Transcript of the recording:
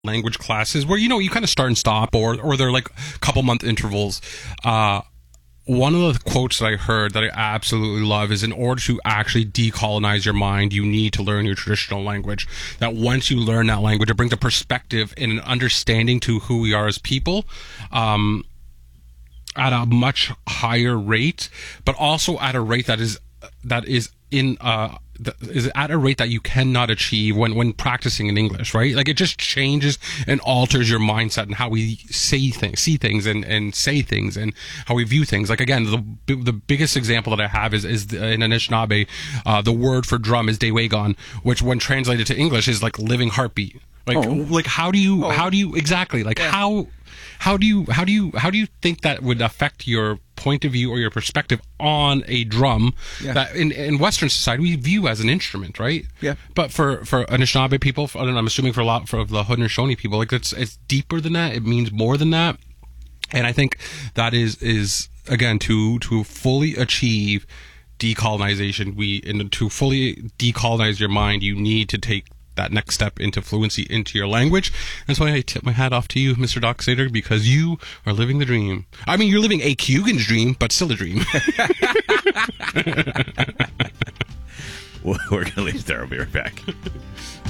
language classes where you kind of start and stop, or they're like couple month intervals. One of the quotes that I heard that I absolutely love is, in order to actually decolonize your mind, you need to learn your traditional language. That once you learn that language, it brings a perspective and an understanding to who we are as people, at a much higher rate, but also at a rate that is at a rate that you cannot achieve when practicing in English, right? Like, it just changes and alters your mindset and how we see things and say things and how we view things. Like, again, the biggest example that I have is in Anishinaabe, the word for drum is Dewegon, which when translated to English is like living heartbeat. Like how do you exactly, like, Yeah. how do you think that would affect your point of view or your perspective on a drum that in Western society we view as an instrument, right? Yeah. But for Anishinaabe people, and I'm assuming for a lot of the Haudenosaunee people, like, it's deeper than that. It means more than that. And I think that is again, to fully achieve decolonization, to fully decolonize your mind, you need to take that next step into fluency into your language. That's why I tip my hat off to you, Mr. Doc Sater, because you are living the dream. I mean, you're living a Kugan's dream, but still a dream. We're going to leave there. I'll be right back.